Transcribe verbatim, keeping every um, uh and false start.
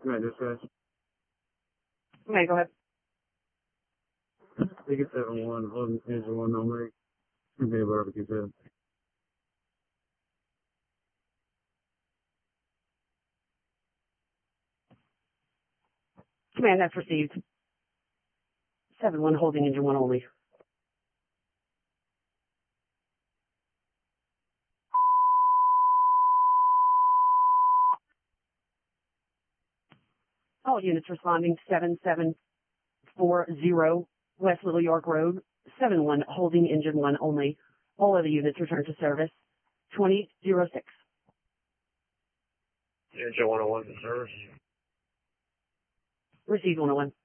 Right, dispatch. Okay, go ahead. Ticket seven one, holding engine one only. Convey barbecue pit. Command, that's received. seven one, holding engine one only. All units responding, seven seven four zero West Little York Road, seven one, holding engine one only. All other units return to service, twenty oh six. Engine one oh one to service. Received one oh one.